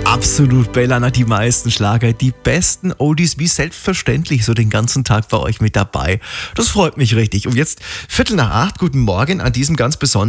Absolut, Bellana, die meisten Schlager, die besten Oldies, wie selbstverständlich, so den ganzen Tag bei euch mit dabei. Das freut mich richtig. Und jetzt 7:45, guten Morgen an diesem ganz besonderen